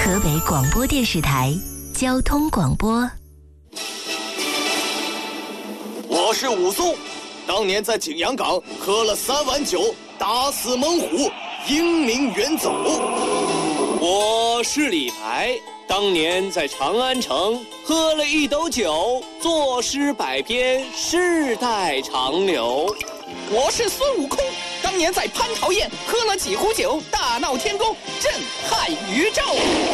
河北广播电视台交通广播。 我是武松，当年在景阳冈喝了3碗酒，打死猛虎，英名远走。 我是李白，当年在长安城喝了1斗酒，作诗百篇，世代长流。 我是孙悟空，当年在蟠桃宴喝了几壶酒，大闹天宫，震撼宇宙。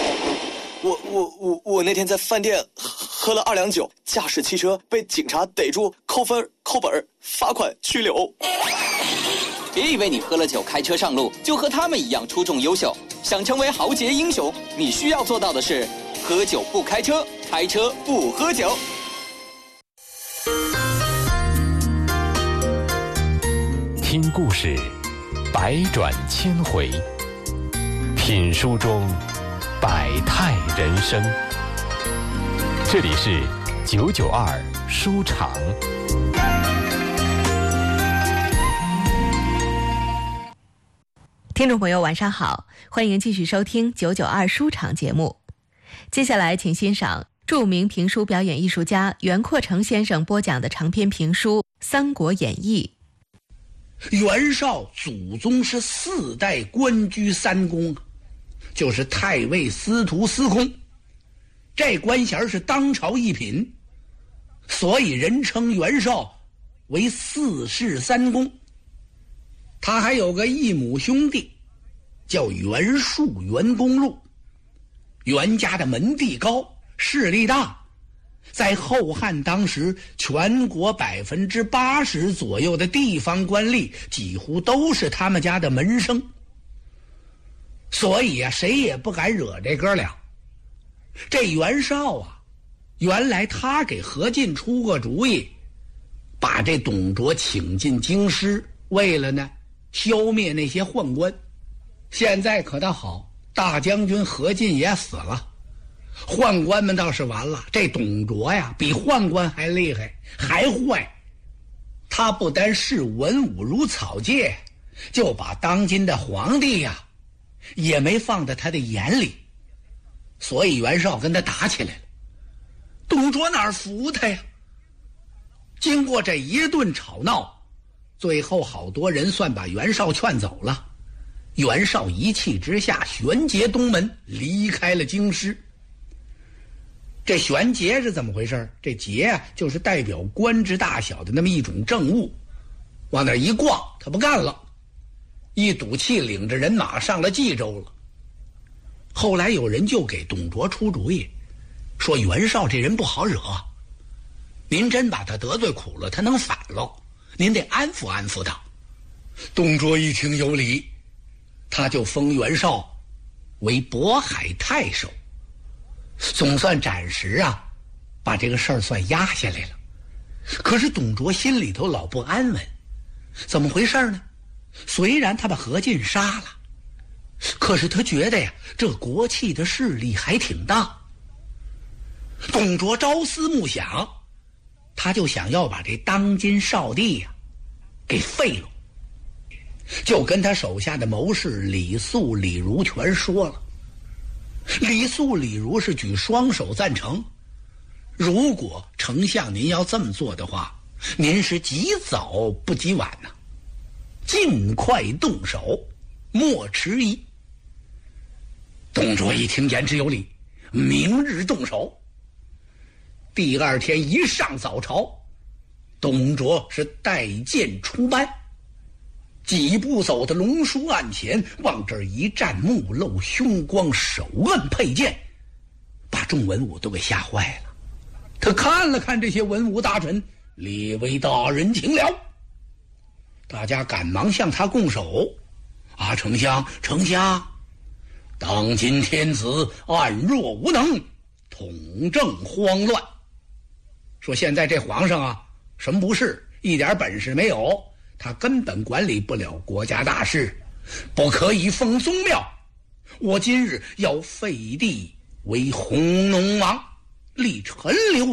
我那天在饭店喝了2两酒，驾驶汽车被警察逮住，扣分、扣本、罚款、拘留。 别以为你喝了酒开车上路就和他们一样出众优秀，想成为豪杰英雄，你需要做到的是喝酒不开车，开车不喝酒。 听故事，百转千回；品书中，百态人生。这里是992书场。 听众朋友晚上好，欢迎继续收听992书场节目。接下来请欣赏著名评书表演艺术家袁阔成先生播讲的长篇评书《三国演义》。 袁绍祖宗是4代官居三公，就是太尉、司徒、司空，这官衔是当朝一品，所以人称袁绍为4世三公。他还有个异母兄弟，叫袁术、袁公路。袁家的门第高，势力大，在后汉当时，全国80%左右的地方官吏几乎都是他们家的门生，所以啊，谁也不敢惹这哥俩。这袁绍啊，原来他给何进出过主意，把这董卓请进京师，为了呢消灭那些宦官。现在可倒好，大将军何进也死了，宦官们倒是完了。这董卓呀，比宦官还厉害，还坏。他不单视文武如草芥，就把当今的皇帝呀也没放在他的眼里。所以袁绍跟他打起来了，董卓哪儿服他呀？经过这一顿吵闹，最后好多人算把袁绍劝走了。袁绍一气之下旋节东门，离开了京师。这旋节是怎么回事？这节啊，就是代表官职大小的那么一种政务，往那一逛，他不干了，一赌气领着人马上了冀州了。后来有人就给董卓出主意，说袁绍这人不好惹，您真把他得罪苦了，他能反喽，您得安抚安抚他。董卓一听有理，他就封袁绍为渤海太守，总算暂时啊把这个事儿算压下来了。可是董卓心里头老不安稳，怎么回事呢？虽然他把何进杀了，可是他觉得呀，这国戚的势力还挺大。董卓朝思暮想，他就想要把这当今少帝呀给废了，就跟他手下的谋士李肃、李儒全说了。李肃、李儒是举双手赞成，如果丞相您要这么做的话，您是及早不及晚呐，尽快动手，莫迟疑。董卓一听言之有理，明日动手。第2天一上早朝，董卓是带剑出班，几步走到龙书案前，往这儿一站，目露凶光，手摁佩剑，把众文武都给吓坏了。他看了看这些文武大臣，列位大人请了。大家赶忙向他拱手。啊，丞相，丞相，当今天子暗弱无能，统政慌乱。说现在这皇上啊，什么不是，一点本事没有，他根本管理不了国家大事，不可以封宗庙。我今日要废帝为弘农王，立陈留